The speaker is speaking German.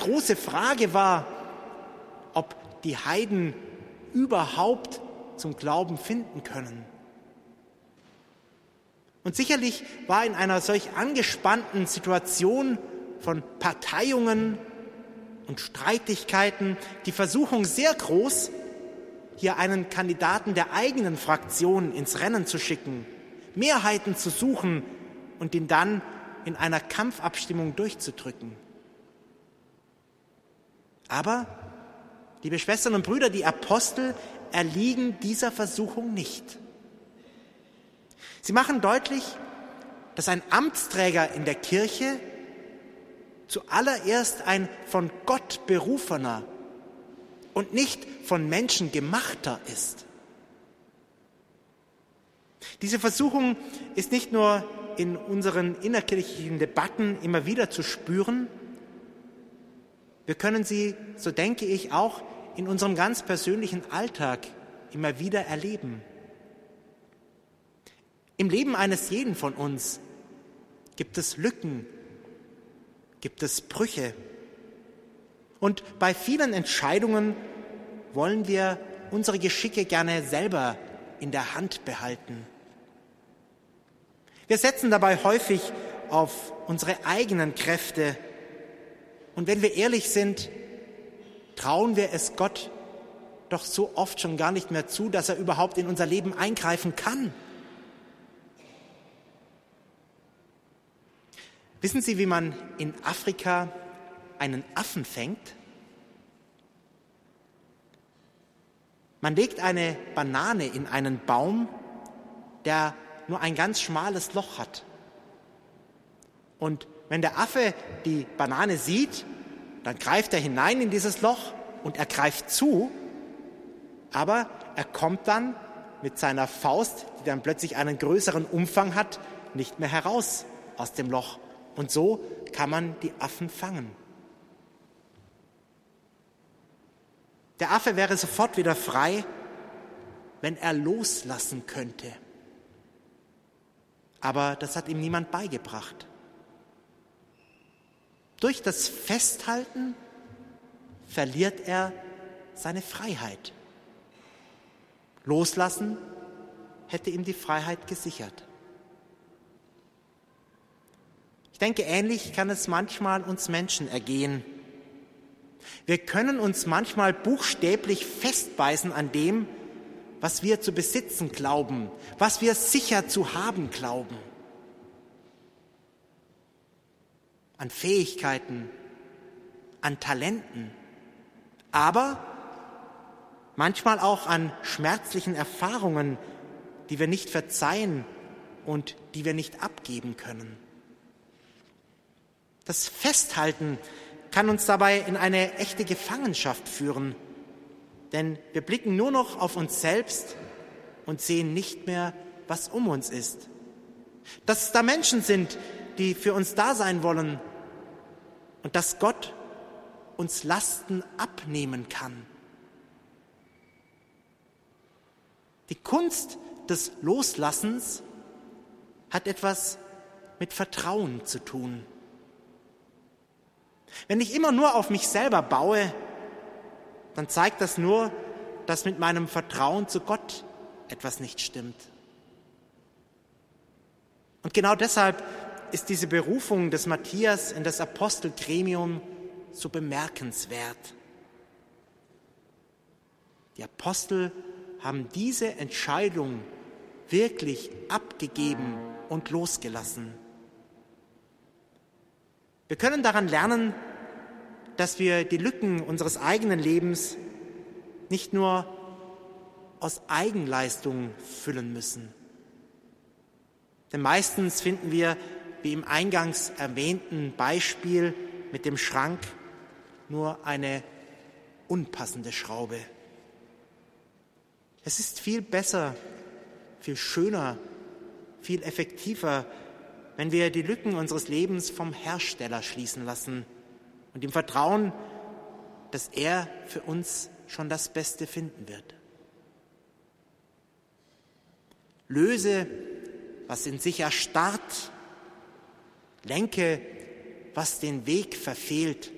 große Frage war, ob die Heiden überhaupt zum Glauben finden können. Und sicherlich war in einer solch angespannten Situation von Parteiungen und Streitigkeiten die Versuchung sehr groß, hier einen Kandidaten der eigenen Fraktion ins Rennen zu schicken, Mehrheiten zu suchen und ihn dann in einer Kampfabstimmung durchzudrücken. Aber, liebe Schwestern und Brüder, die Apostel erliegen dieser Versuchung nicht. Sie machen deutlich, dass ein Amtsträger in der Kirche zuallererst ein von Gott berufener und nicht von Menschen gemachter ist. Diese Versuchung ist nicht nur in unseren innerkirchlichen Debatten immer wieder zu spüren, wir können sie, so denke ich, auch in unserem ganz persönlichen Alltag immer wieder erleben. Im Leben eines jeden von uns gibt es Lücken, gibt es Brüche. Und bei vielen Entscheidungen wollen wir unsere Geschicke gerne selber in der Hand behalten. Wir setzen dabei häufig auf unsere eigenen Kräfte. Und wenn wir ehrlich sind, trauen wir es Gott doch so oft schon gar nicht mehr zu, dass er überhaupt in unser Leben eingreifen kann. Wissen Sie, wie man in Afrika einen Affen fängt? Man legt eine Banane in einen Baum, der nur ein ganz schmales Loch hat. Und wenn der Affe die Banane sieht, dann greift er hinein in dieses Loch und er greift zu, aber er kommt dann mit seiner Faust, die dann plötzlich einen größeren Umfang hat, nicht mehr heraus aus dem Loch. Und so kann man die Affen fangen. Der Affe wäre sofort wieder frei, wenn er loslassen könnte. Aber das hat ihm niemand beigebracht. Durch das Festhalten verliert er seine Freiheit. Loslassen hätte ihm die Freiheit gesichert. Ich denke, ähnlich kann es manchmal uns Menschen ergehen. Wir können uns manchmal buchstäblich festbeißen an dem, was wir zu besitzen glauben, was wir sicher zu haben glauben. An Fähigkeiten, an Talenten, aber manchmal auch an schmerzlichen Erfahrungen, die wir nicht verzeihen und die wir nicht abgeben können. Das Festhalten kann uns dabei in eine echte Gefangenschaft führen, denn wir blicken nur noch auf uns selbst und sehen nicht mehr, was um uns ist. Dass es da Menschen sind, die für uns da sein wollen und dass Gott uns Lasten abnehmen kann. Die Kunst des Loslassens hat etwas mit Vertrauen zu tun. Wenn ich immer nur auf mich selber baue, dann zeigt das nur, dass mit meinem Vertrauen zu Gott etwas nicht stimmt. Und genau deshalb ist diese Berufung des Matthias in das Apostelgremium so bemerkenswert. Die Apostel haben diese Entscheidung wirklich abgegeben und losgelassen. Wir können daran lernen, dass wir die Lücken unseres eigenen Lebens nicht nur aus Eigenleistung füllen müssen. Denn meistens finden wir, wie im eingangs erwähnten Beispiel mit dem Schrank, nur eine unpassende Schraube. Es ist viel besser, viel schöner, viel effektiver, wenn wir die Lücken unseres Lebens vom Hersteller schließen lassen und im Vertrauen, dass er für uns schon das Beste finden wird. Löse, was in sich erstarrt, lenke, was den Weg verfehlt.